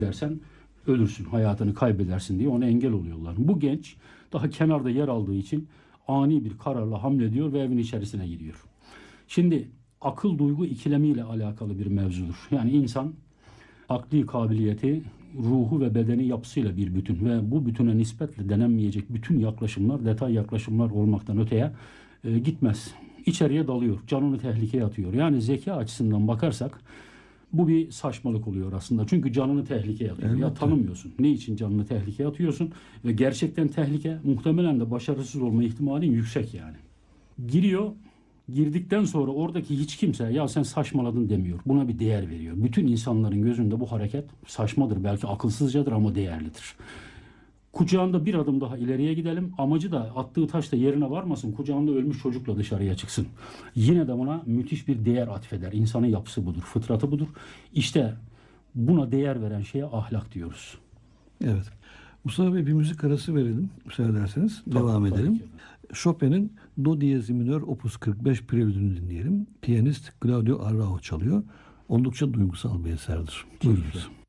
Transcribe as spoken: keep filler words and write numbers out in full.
dersen ölürsün, hayatını kaybedersin diye ona engel oluyorlar. Bu genç daha kenarda yer aldığı için ani bir kararla hamlediyor ve evin içerisine gidiyor. Şimdi akıl duygu ikilemiyle alakalı bir mevzudur. Yani insan akli kabiliyeti, ruhu ve bedeni yapısıyla bir bütün ve bu bütüne nispetle denenmeyecek bütün yaklaşımlar, detay yaklaşımlar olmaktan öteye e, gitmez. İçeriye dalıyor, canını tehlikeye atıyor. Yani zeka açısından bakarsak bu bir saçmalık oluyor aslında. Çünkü canını tehlikeye atıyor. Elbette. Ya tanımıyorsun. Ne için canını tehlikeye atıyorsun? Ve gerçekten tehlike, muhtemelen de başarısız olma ihtimalin yüksek yani. Giriyor, girdikten sonra oradaki hiç kimse ya sen saçmaladın demiyor. Buna bir değer veriyor. Bütün insanların gözünde bu hareket saçmadır, belki akılsızcadır ama değerlidir. Kucağında bir adım daha ileriye gidelim. Amacı da attığı taş da yerine varmasın. Kucağında ölmüş çocukla dışarıya çıksın. Yine de buna müthiş bir değer atfeder. İnsanın yapısı budur, fıtratı budur. İşte buna değer veren şeye ahlak diyoruz. Evet. Mustafa Bey, bir müzik arası verelim müsaade ederseniz. Tabii, Devam tabii edelim. ki. Chopin'in Do diyez minör opus kırk beş prelüdünü dinleyelim. Piyanist Claudio Arrau çalıyor. Oldukça duygusal bir eserdir. Buyurunuz.